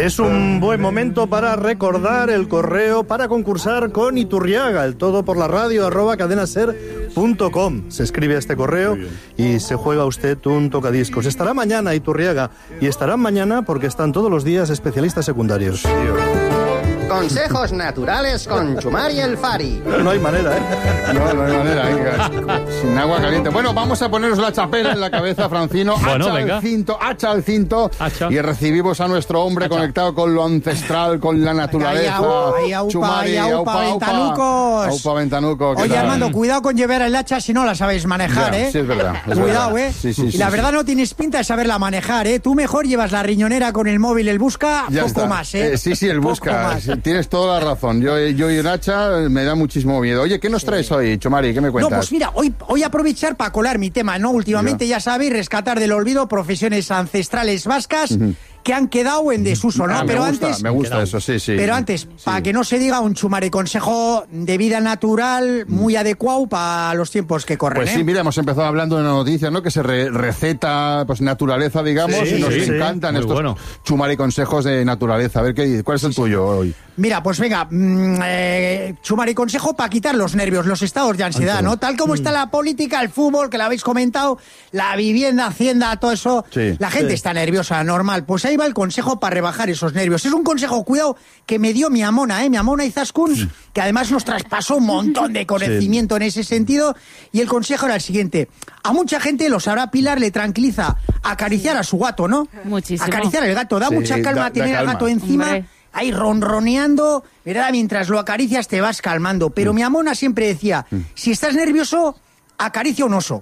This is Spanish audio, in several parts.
Es un buen momento para recordar el correo para concursar con Iturriaga, el todo por la radio @cadenaser.com. Se escribe a este correo y se juega usted un tocadiscos. Estará mañana Iturriaga y estarán mañana porque están todos los días especialistas secundarios. Consejos naturales con Chumar y el Fari. No hay manera, ¿eh? No hay manera, venga. Sin agua caliente. Bueno, vamos a ponernos la chapela en la cabeza, Francino. Bueno, hacha al cinto. Hacha. Y recibimos a nuestro hombre conectado con lo ancestral, con la naturaleza. Chumari, aupa, ventanucos. Aupa, ventanuco. Oye, Armando, cuidado con llevar el hacha si no la sabéis manejar, ya, ¿eh? Sí, es verdad. Cuidado, verdad. ¿eh? Sí, y la verdad no tienes pinta de saberla manejar, ¿eh? Tú mejor llevas la riñonera con el móvil, el busca, Ya poco está. más, ¿eh? Sí, el Poco busca. más. Tienes toda la razón. Yo y un hacha me da muchísimo miedo. Oye, ¿qué nos traes hoy, Chumari? ¿Qué me cuentas? No, pues mira, hoy aprovechar para colar mi tema, ¿no? Últimamente, ya sabéis, rescatar del olvido profesiones ancestrales vascas que han quedado en desuso, ¿no? Pero me gusta eso, sí. Pero antes, para que no se diga, un Chumari consejo de vida natural muy adecuado para los tiempos que corren, Pues sí, mira, hemos empezado hablando de una noticia, ¿no? Que se receta, pues, naturaleza, digamos, y nos encantan estos Chumari consejos de naturaleza. A ver, ¿cuál es el tuyo hoy? Mira, pues venga, Chumari consejo para quitar los nervios, los estados de ansiedad, ¿no? Tal como está la política, el fútbol, que lo habéis comentado, la vivienda, Hacienda, todo eso, la gente está nerviosa, normal. Pues ahí va el consejo para rebajar esos nervios. Es un consejo, cuidado, que me dio mi amona, mi amona Izaskun, que además nos traspasó un montón de conocimiento en ese sentido, y el consejo era el siguiente. A mucha gente, lo sabrá Pilar, le tranquiliza acariciar a su gato, ¿no? Muchísimo. Acariciar al gato, da mucha calma tener al gato encima. Hombre. Ahí ronroneando, ¿verdad? Mientras lo acaricias te vas calmando. Pero mi amona siempre decía, si estás nervioso, acaricia un oso.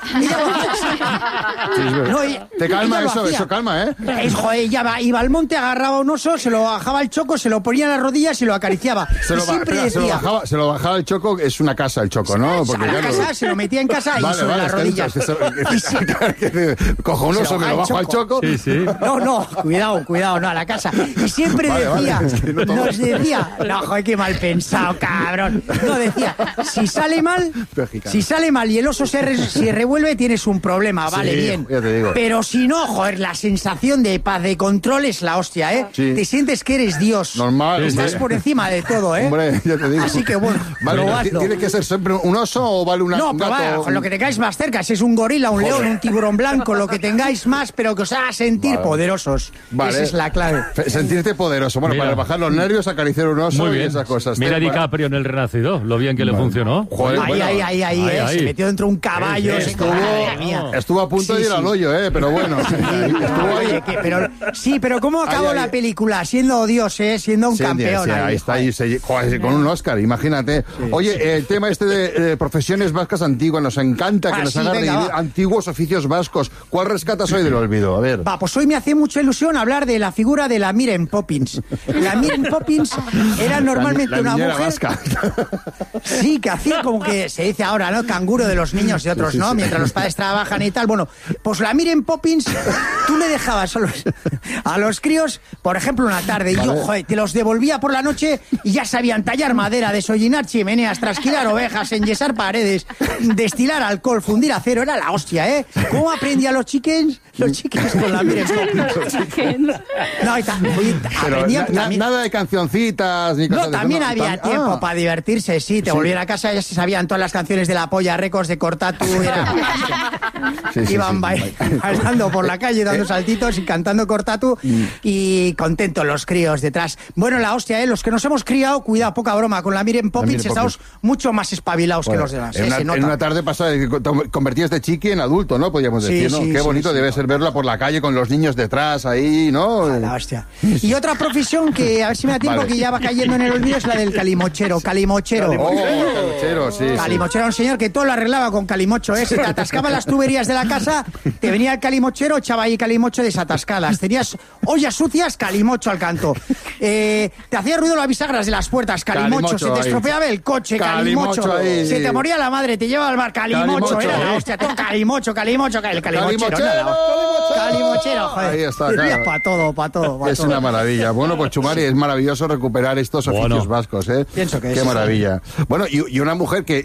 Te calma eso calma, ¿eh? Joder, iba al monte, agarraba un oso, se lo bajaba al choco, se lo ponía en las rodillas y lo acariciaba. Se lo bajaba el choco, es una casa el choco, ¿no? Porque a la casa, se lo metía en casa y sobre las rodillas. Cojo un oso, me lo bajo al choco. Sí. No, cuidado, no, a la casa. Y siempre decía, no, joder, qué mal pensado, cabrón. No, decía, si sale mal y el oso se revuelve, tienes un problema, vale, bien. Ya te digo. Pero si no, joder, la sensación de paz, de control es la hostia, ¿eh? Sí. Te sientes que eres Dios. Normal. Estás por encima de todo, ¿eh? Hombre, ya te digo. Así que bueno, probadlo. ¿Tiene que ser siempre un oso o vale un gato? No, con lo que tengáis más cerca, si es un gorila, un león, un tiburón blanco, lo que tengáis más, pero que os haga sentir poderosos. Vale. Esa es la clave. Sentirte poderoso. Bueno, Mira. para bajar los nervios, acariciar un oso. Muy bien. Y esas cosas. Mira DiCaprio en El Renacido, lo bien que le funcionó. Joder, Ahí, se metió dentro de un caballo. Madre mía. Estuvo a punto de ir al hoyo, pero bueno. Estuvo ahí. Pero ¿cómo acabó la película? Siendo Dios, siendo un campeón. Ahí está, con un Oscar, imagínate. Oye, el tema de profesiones vascas antiguas, nos encanta que nos hagan revivir antiguos oficios vascos. ¿Cuál rescatas hoy del olvido? A ver. Pues hoy me hace mucha ilusión hablar de la figura de la Miren Poppins. La Miren Poppins era normalmente una mujer vasca. Sí, que hacía como que se dice ahora, ¿no? Canguro de los niños y otros, ¿no? Mientras los padres trabajan y tal. Bueno, pues la Miren Poppins, tú le dejabas a los críos, por ejemplo, una tarde, y yo, joder, te los devolvía por la noche y ya sabían tallar madera, desollinar chimeneas, trasquilar ovejas, enyesar paredes, destilar alcohol, fundir acero. Era la hostia, ¿eh? ¿Cómo aprendían los chickens con la Miren Poppins? No, aprendía también. Nada de cancioncitas ni cosas. No, también había tiempo para divertirse, sí. Te volvían a casa, ya se sabían todas las canciones de la Polla Records, de Cortatu. Iban bailando por la calle, dando saltitos y cantando Cortatu, y contentos los críos detrás. Bueno, la hostia, los que nos hemos criado, cuidado, poca broma, con la Miren Poppins estamos mucho más espabilados que los demás. En una tarde pasada convertías de chiqui en adulto, ¿no? Podríamos decir, ¿no? Qué bonito debe ser verla por la calle con los niños detrás ahí, ¿no? La hostia. Y otra profesión que, a ver si me da tiempo, que ya va cayendo en el olvido, es la del calimochero. Calimochero, sí. Calimochero, un señor que todo lo arreglaba con calimocho, Se te atascaban las tuberías de la casa, te venía el calimochero, echaba ahí calimocho, desatascadas. Tenías ollas sucias, calimocho al canto. Te hacía ruido las bisagras de las puertas, calimocho. Se te estropeaba el coche, calimocho. Se te moría la madre, te llevaba al bar, calimocho. Era la hostia, todo calimocho, el calimochero. Calimochero, joder. Ahí está, claro. Para todo. Es una maravilla. Bueno, pues Chumari, es maravilloso recuperar estos oficios vascos, Pienso que Qué maravilla. Bueno, y una mujer que